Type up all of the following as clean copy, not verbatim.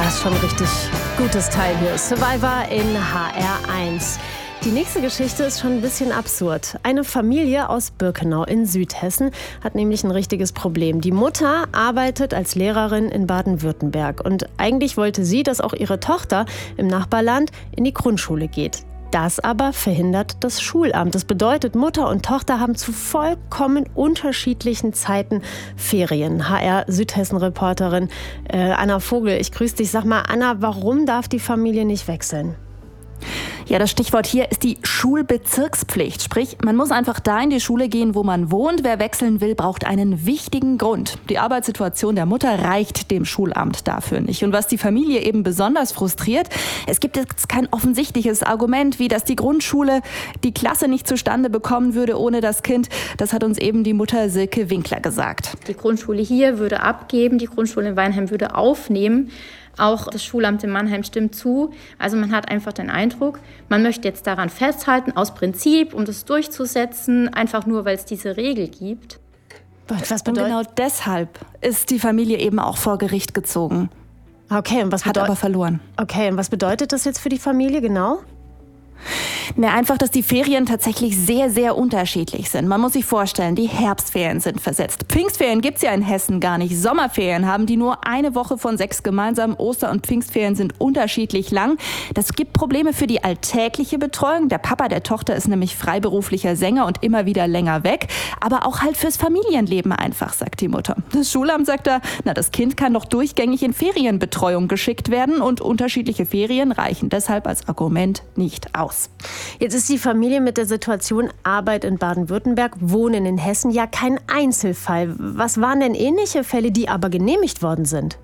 ist schon ein richtig gutes Teil hier. Survivor in HR1. Die nächste Geschichte ist schon ein bisschen absurd. Eine Familie aus Birkenau in Südhessen hat nämlich ein richtiges Problem. Die Mutter arbeitet als Lehrerin in Baden-Württemberg. Und eigentlich wollte sie, dass auch ihre Tochter im Nachbarland in die Grundschule geht. Das aber verhindert das Schulamt. Das bedeutet, Mutter und Tochter haben zu vollkommen unterschiedlichen Zeiten Ferien. HR-Südhessen-Reporterin Anna Vogel, ich grüße dich. Sag mal, Anna, warum darf die Familie nicht wechseln? Ja, das Stichwort hier ist die Schulbezirkspflicht. Sprich, man muss einfach da in die Schule gehen, wo man wohnt. Wer wechseln will, braucht einen wichtigen Grund. Die Arbeitssituation der Mutter reicht dem Schulamt dafür nicht. Und was die Familie eben besonders frustriert, es gibt jetzt kein offensichtliches Argument, wie dass die Grundschule die Klasse nicht zustande bekommen würde ohne das Kind. Das hat uns eben die Mutter Silke Winkler gesagt. Die Grundschule hier würde abgeben, die Grundschule in Weinheim würde aufnehmen. Auch das Schulamt in Mannheim stimmt zu. Also man hat einfach den Eindruck, man möchte jetzt daran festhalten, aus Prinzip, um das durchzusetzen, einfach nur, weil es diese Regel gibt. Was bedeutet? Und genau deshalb ist die Familie eben auch vor Gericht gezogen. Okay, und hat aber verloren. Okay, und was bedeutet das jetzt für die Familie genau? Einfach, dass die Ferien tatsächlich sehr, sehr unterschiedlich sind. Man muss sich vorstellen, die Herbstferien sind versetzt. Pfingstferien gibt's ja in Hessen gar nicht. Sommerferien haben die nur eine Woche von 6 gemeinsam. Oster- und Pfingstferien sind unterschiedlich lang. Das gibt Probleme für die alltägliche Betreuung. Der Papa der Tochter ist nämlich freiberuflicher Sänger und immer wieder länger weg. Aber auch halt fürs Familienleben einfach, sagt die Mutter. Das Schulamt sagt da, das Kind kann doch durchgängig in Ferienbetreuung geschickt werden und unterschiedliche Ferien reichen deshalb als Argument nicht aus. Jetzt ist die Familie mit der Situation Arbeit in Baden-Württemberg, Wohnen in Hessen ja kein Einzelfall. Was waren denn ähnliche Fälle, die aber genehmigt worden sind?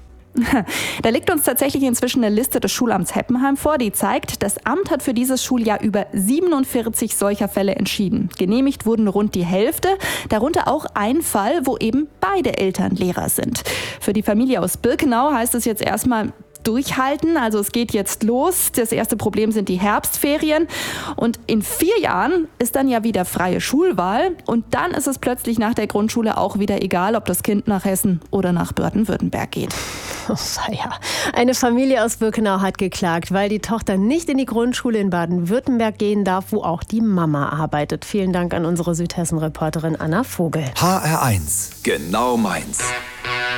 Da liegt uns tatsächlich inzwischen eine Liste des Schulamts Heppenheim vor, die zeigt, das Amt hat für dieses Schuljahr über 47 solcher Fälle entschieden. Genehmigt wurden rund die Hälfte, darunter auch ein Fall, wo eben beide Eltern Lehrer sind. Für die Familie aus Birkenau heißt es jetzt erstmal durchhalten. Also es geht jetzt los. Das erste Problem sind die Herbstferien. Und in 4 Jahren ist dann ja wieder freie Schulwahl. Und dann ist es plötzlich nach der Grundschule auch wieder egal, ob das Kind nach Hessen oder nach Baden-Württemberg geht. Oh, ja. Eine Familie aus Birkenau hat geklagt, weil die Tochter nicht in die Grundschule in Baden-Württemberg gehen darf, wo auch die Mama arbeitet. Vielen Dank an unsere Südhessen-Reporterin Anna Vogel. HR1, genau meins.